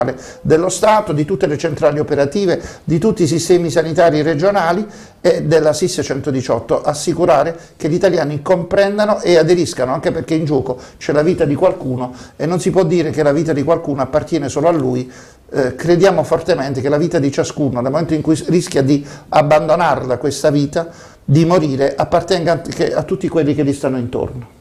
dello Stato, di tutte le centrali operative, di tutti i sistemi sanitari regionali e della SIS 118, assicurare che gli italiani comprendano e aderiscano, anche perché in gioco c'è la vita di qualcuno e non si può dire che la vita di qualcuno appartiene solo a lui. Crediamo fortemente che la vita di ciascuno, nel momento in cui rischia di abbandonarla questa vita, di morire, appartenga anche a tutti quelli che gli stanno intorno.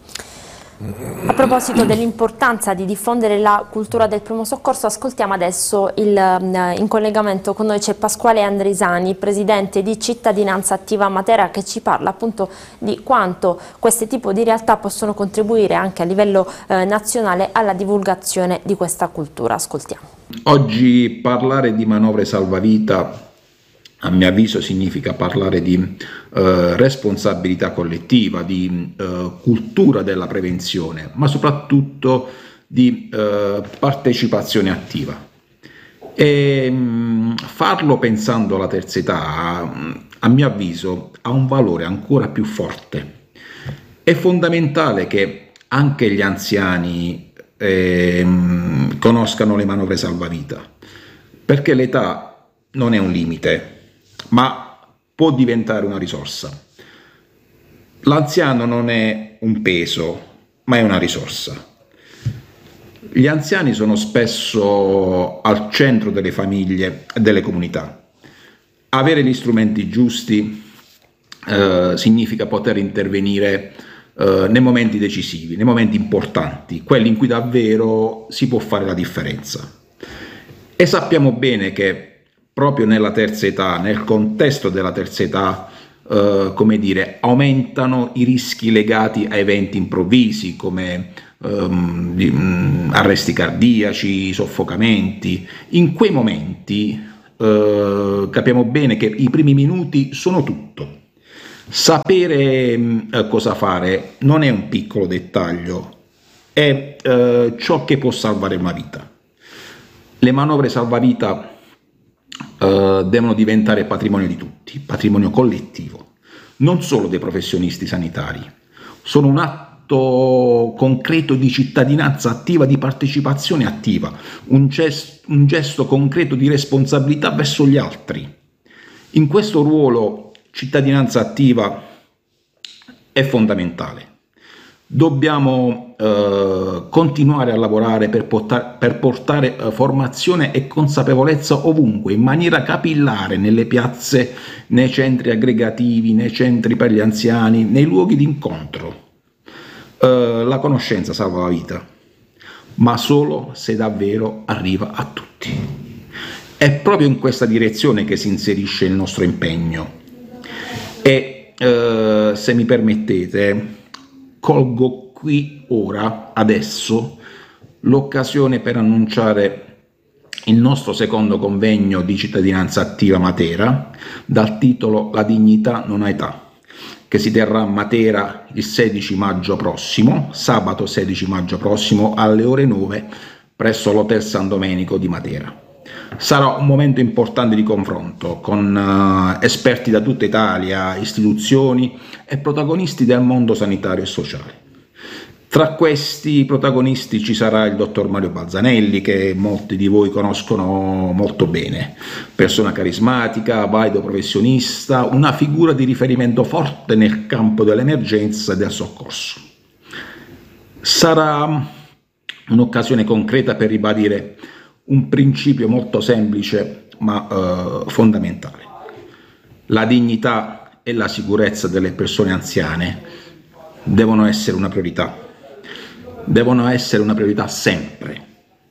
A proposito dell'importanza di diffondere la cultura del primo soccorso, ascoltiamo adesso in collegamento con noi c'è Pasquale Andrisani, presidente di Cittadinanza Attiva Matera, che ci parla appunto di quanto questo tipo di realtà possono contribuire anche a livello nazionale alla divulgazione di questa cultura. Ascoltiamo. Oggi parlare di manovre salvavita, a mio avviso, significa parlare di responsabilità collettiva, di cultura della prevenzione, ma soprattutto di partecipazione attiva. E farlo pensando alla terza età, a mio avviso, ha un valore ancora più forte. È fondamentale che anche gli anziani conoscano le manovre salvavita, perché l'età non è un limite, ma può diventare una risorsa. L'anziano non è un peso, ma è una risorsa. Gli anziani sono spesso al centro delle famiglie e delle comunità. Avere gli strumenti giusti significa poter intervenire nei momenti decisivi, nei momenti importanti, quelli in cui davvero si può fare la differenza. E sappiamo bene che proprio nella terza età, nel contesto della terza età, come dire, aumentano i rischi legati a eventi improvvisi come arresti cardiaci, soffocamenti. In quei momenti capiamo bene che i primi minuti sono tutto. Sapere cosa fare non è un piccolo dettaglio, è ciò che può salvare una vita. Le manovre salvavita devono diventare patrimonio di tutti, patrimonio collettivo, non solo dei professionisti sanitari. Sono un atto concreto di cittadinanza attiva, di partecipazione attiva, un gesto concreto di responsabilità verso gli altri. In questo ruolo cittadinanza attiva è fondamentale. Dobbiamo continuare a lavorare per portare formazione e consapevolezza ovunque, in maniera capillare, nelle piazze, nei centri aggregativi, nei centri per gli anziani, nei luoghi di incontro. La conoscenza salva la vita, ma solo se davvero arriva a tutti. È proprio in questa direzione che si inserisce il nostro impegno e, se mi permettete, colgo qui ora, adesso, l'occasione per annunciare il nostro secondo convegno di cittadinanza attiva Matera, dal titolo La dignità non ha età, che si terrà a Matera il 16 maggio prossimo, sabato 16 maggio prossimo alle ore 9 presso l'Hotel San Domenico di Matera. Sarà un momento importante di confronto con esperti da tutta Italia, istituzioni e protagonisti del mondo sanitario e sociale. Tra questi protagonisti ci sarà il dottor Mario Balzanelli, che molti di voi conoscono molto bene, persona carismatica, valido professionista, una figura di riferimento forte nel campo dell'emergenza e del soccorso. Sarà un'occasione concreta per ribadire un principio molto semplice ma fondamentale. La dignità e la sicurezza delle persone anziane devono essere una priorità. Devono essere una priorità sempre.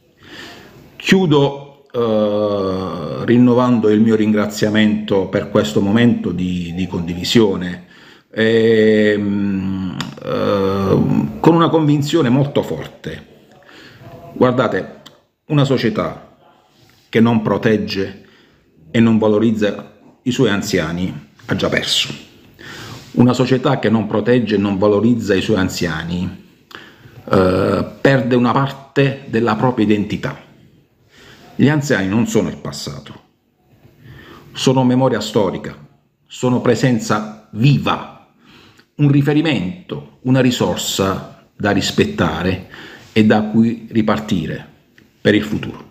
Chiudo rinnovando il mio ringraziamento per questo momento di condivisione, con una convinzione molto forte. Guardate, una società che non protegge e non valorizza i suoi anziani ha già perso. Una società che non protegge e non valorizza i suoi anziani perde una parte della propria identità. Gli anziani non sono il passato, sono memoria storica, sono presenza viva, un riferimento, una risorsa da rispettare e da cui ripartire per il futuro.